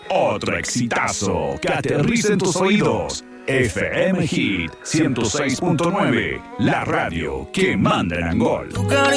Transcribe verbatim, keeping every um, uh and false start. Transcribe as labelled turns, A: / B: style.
A: Otro exitazo que aterriza en tus oídos. F M Hit ciento seis punto nueve, la radio que manda en Angol.